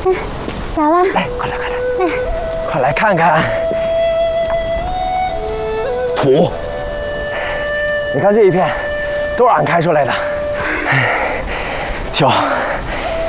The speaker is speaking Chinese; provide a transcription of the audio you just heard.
咋了？ 来，快来，快来，快来看看土。你看这一片，都是俺开出来的。秀，